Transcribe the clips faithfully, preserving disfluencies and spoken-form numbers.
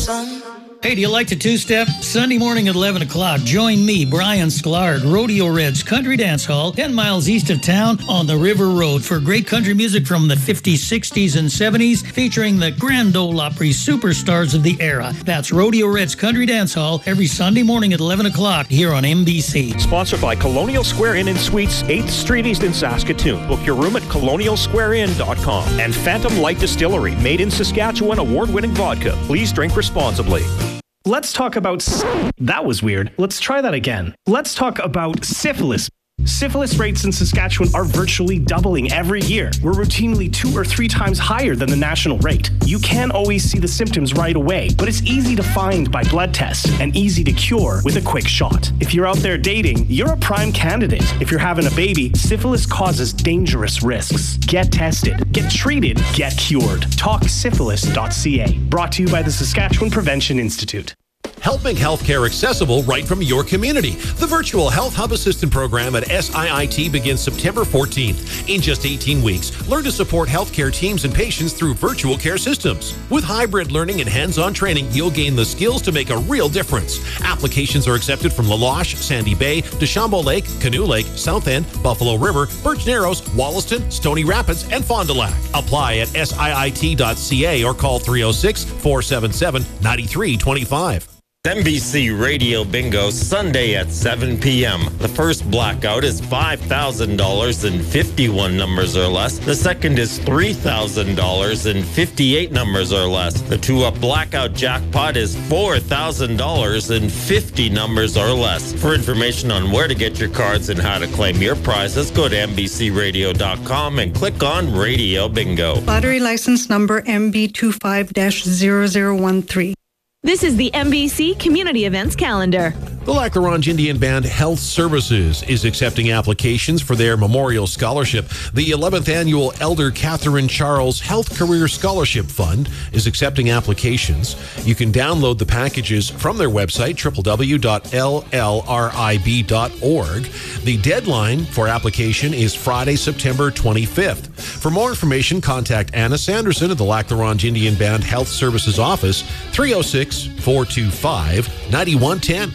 song. Hey, do you like to two-step? Sunday morning at eleven o'clock, join me, Brian Sklar, Rodeo Reds Country Dance Hall, ten miles east of town on the River Road for great country music from the fifties, sixties, and seventies, featuring the Grand Ole Opry superstars of the era. That's Rodeo Reds Country Dance Hall every Sunday morning at eleven o'clock here on M B C. Sponsored by Colonial Square Inn and Suites, eighth Street East in Saskatoon. Book your room at colonial square inn dot com. And Phantom Light Distillery, made in Saskatchewan, award-winning vodka. Please drink responsibly. Let's talk about... That was weird. Let's try that again. Let's talk about syphilis. Syphilis rates in Saskatchewan are virtually doubling every year. We're routinely two or three times higher than the national rate. You can't always see the symptoms right away, but it's easy to find by blood tests and easy to cure with a quick shot. If you're out there dating, you're a prime candidate. If you're having a baby, syphilis causes dangerous risks. Get tested, get treated, get cured. talk syphilis dot c a. Brought to you by the Saskatchewan Prevention Institute. Help make healthcare accessible right from your community. The Virtual Health Hub Assistant Program at S I I T begins September fourteenth. In just eighteen weeks, learn to support healthcare teams and patients through virtual care systems. With hybrid learning and hands-on training, you'll gain the skills to make a real difference. Applications are accepted from La Loche, Sandy Bay, Deschambault Lake, Canoe Lake, South End, Buffalo River, Birch Narrows, Wollaston, Stony Rapids, and Fond du Lac. Apply at S I I T dot C A or call three oh six, four seven seven, nine three two five. M B C Radio Bingo, Sunday at seven p.m. The first blackout is five thousand dollars and fifty-one numbers or less. The second is three thousand dollars and fifty-eight numbers or less. The two-up blackout jackpot is four thousand dollars and fifty numbers or less. For information on where to get your cards and how to claim your prizes, go to M B C radio dot com and click on Radio Bingo. Lottery license number M B two five dash zero zero one three. This is the M B C Community Events Calendar. The Lac La Ronge Indian Band Health Services is accepting applications for their Memorial Scholarship. The eleventh Annual Elder Catherine Charles Health Career Scholarship Fund is accepting applications. You can download the packages from their website, w w w dot l l r i b dot org. The deadline for application is Friday, September twenty-fifth. For more information, contact Anna Sanderson at the Lac La Ronge Indian Band Health Services Office, three oh six, four two five, nine one one zero.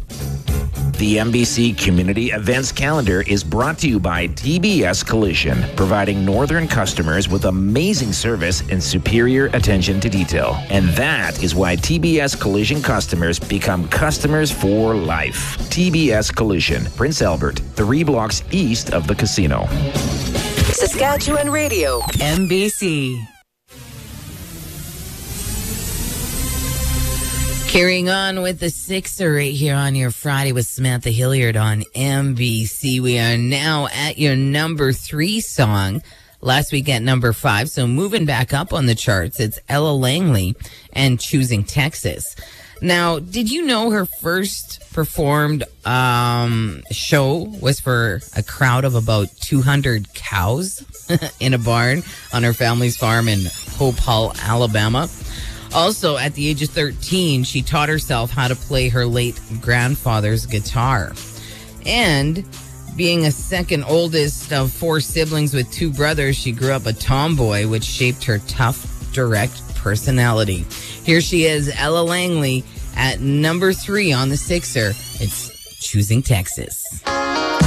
The M B C Community Events Calendar is brought to you by T B S Collision, providing northern customers with amazing service and superior attention to detail. And that is why T B S Collision customers become customers for life. T B S Collision, Prince Albert, three blocks east of the casino. Saskatchewan Radio, M B C. Carrying on with the Sixer right here on your Friday with Samantha Hilliard on M B C. We are now at your number three song. Last week at number five, so moving back up on the charts, it's Ella Langley and Choosing Texas. Now, did you know her first performed um, show was for a crowd of about two hundred cows in a barn on her family's farm in Hope Hull, Alabama? Also, at the age of thirteen, she taught herself how to play her late grandfather's guitar. And being a second oldest of four siblings with two brothers, she grew up a tomboy, which shaped her tough, direct personality. Here she is, Ella Langley, at number three on the Sixer. It's Choosing Texas.